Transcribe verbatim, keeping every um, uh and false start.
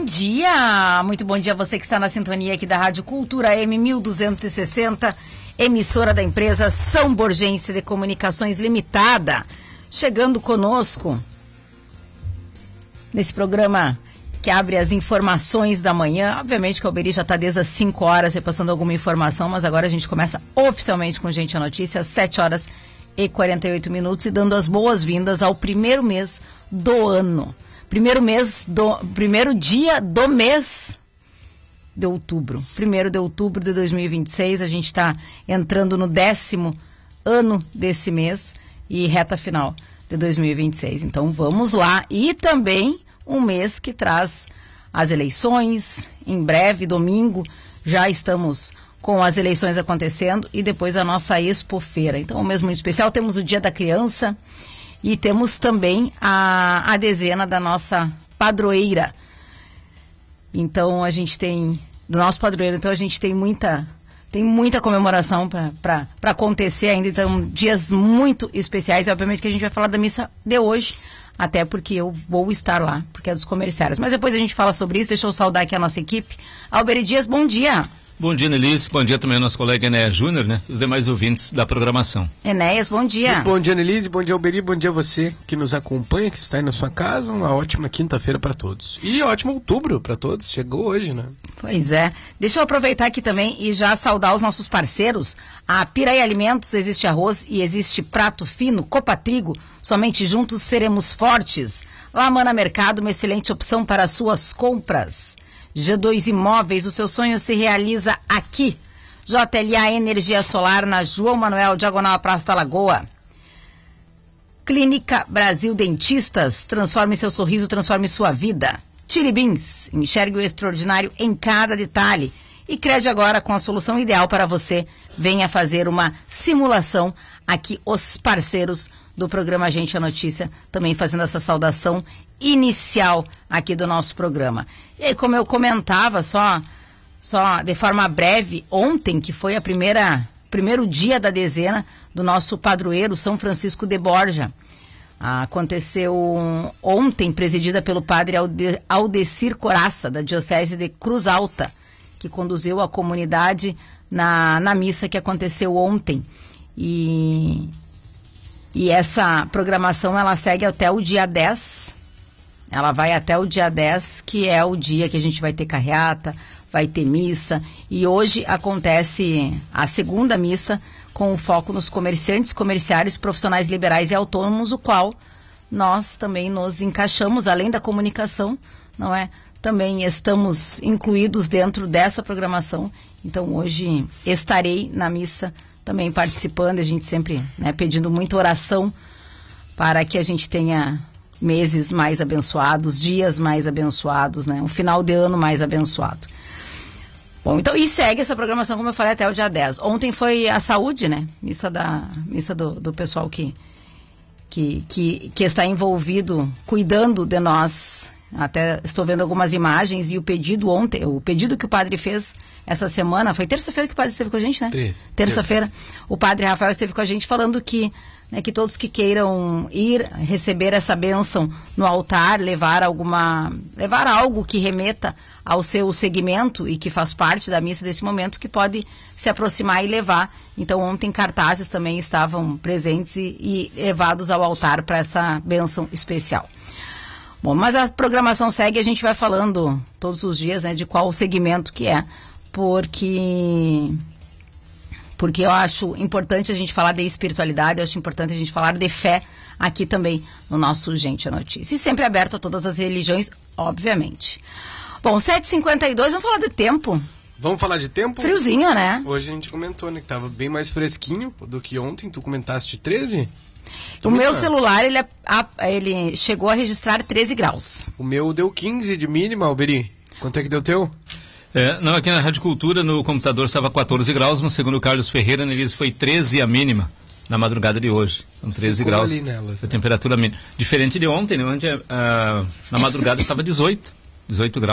dia, muito bom dia a você que está na sintonia aqui da Rádio Cultura M mil duzentos e sessenta, emissora da empresa São Borgense de Comunicações Limitada, chegando conosco nesse programa que abre as informações da manhã. Obviamente que o Alberi já está desde as cinco horas repassando alguma informação, mas agora a gente começa oficialmente com Gente a Notícia às sete horas e quarenta e oito minutos e dando as boas-vindas ao primeiro mês do ano. Primeiro mês do, primeiro dia do mês de outubro. Primeiro de outubro de dois mil e vinte e seis, a gente está entrando no décimo ano desse mês e reta final de dois mil e vinte e seis. Então vamos lá. E também um mês que traz as eleições. Em breve, domingo, já estamos com as eleições acontecendo e depois a nossa Expofeira. Então, um mês muito especial. Temos o Dia da Criança e temos também a, a dezena da nossa padroeira. Então, a gente tem, do nosso padroeiro, então a gente tem muita, tem muita comemoração para acontecer ainda. Então, dias muito especiais. E, obviamente, que a gente vai falar da missa de hoje, até porque eu vou estar lá, porque é dos comerciários. Mas depois a gente fala sobre isso. Deixa eu saudar aqui a nossa equipe. Alberi Dias, bom dia. Bom dia, Nelise. Bom dia também ao nosso colega Enéas Júnior, né? E os demais ouvintes da programação. Enéas, bom dia. Muito bom dia, Nelise. Bom dia, Alberi. Bom dia a você que nos acompanha, que está aí na sua casa. Uma ótima quinta-feira para todos. E ótimo outubro para todos. Chegou hoje, né? Pois é. Deixa eu aproveitar aqui também e já saudar os nossos parceiros. A Piraí Alimentos, existe arroz e existe prato fino, Copa Trigo. Somente juntos seremos fortes. La Mana Mercado, uma excelente opção para as suas compras. G dois Imóveis, o seu sonho se realiza aqui. J L A Energia Solar, na João Manuel, diagonal à Praça da Lagoa. Clínica Brasil Dentistas, transforme seu sorriso, transforme sua vida. Chili Beans, enxergue o extraordinário em cada detalhe. E Crede Agora, com a solução ideal para você. Venha fazer uma simulação aqui, os parceiros do programa Gente a Notícia, também fazendo essa saudação inicial aqui do nosso programa. E aí, como eu comentava, só, só de forma breve, ontem, que foi a primeira, primeiro dia da dezena do nosso padroeiro, São Francisco de Borja, aconteceu ontem, presidida pelo padre Alde, Aldecir Coraça, da Diocese de Cruz Alta, que conduziu a comunidade na, na missa que aconteceu ontem. E, e essa programação, ela segue até o dia dez. Ela vai até o dia dez, que é o dia que a gente vai ter carreata, vai ter missa. E hoje acontece a segunda missa com o foco nos comerciantes, comerciários, profissionais liberais e autônomos, o qual nós também nos encaixamos, além da comunicação, não é? Também estamos incluídos dentro dessa programação. Então hoje estarei na missa também participando, a gente sempre, né, pedindo muita oração para que a gente tenha meses mais abençoados, dias mais abençoados, né, um final de ano mais abençoado. Bom, então, e segue essa programação, como eu falei, até o dia dez. Ontem foi a saúde, né, missa, da, missa do, do pessoal que, que, que, que está envolvido, cuidando de nós. Até estou vendo algumas imagens e o pedido ontem, o pedido que o padre fez essa semana, foi terça-feira que o padre esteve com a gente, né? Três. Terça-feira, o padre Rafael esteve com a gente falando que, né, que todos que queiram ir receber essa bênção no altar, levar alguma, levar algo que remeta ao seu segmento e que faz parte da missa desse momento, que pode se aproximar e levar. Então ontem cartazes também estavam presentes e, e levados ao altar para essa bênção especial. Bom, mas a programação segue, a gente vai falando todos os dias, né, de qual o segmento que é, porque, porque eu acho importante a gente falar de espiritualidade, eu acho importante a gente falar de fé aqui também no nosso Gente a Notícia. E sempre aberto a todas as religiões, obviamente. Bom, sete e cinquenta e dois, vamos falar de tempo. Vamos falar de tempo? Friozinho, né? Hoje a gente comentou, né, que estava bem mais fresquinho do que ontem, tu comentaste treze? O meu celular, ele, ele chegou a registrar treze graus. O meu deu quinze de mínima, Alberi. Quanto é que deu teu? É, não, aqui na Rádio Cultura, no computador estava quatorze graus, mas segundo o Carlos Ferreira, neles foi treze a mínima na madrugada de hoje. São treze Ficou graus ali nelas, a né? temperatura mínima. Diferente de ontem, né? Ontem, ah, na madrugada estava dezoito. dezoito graus.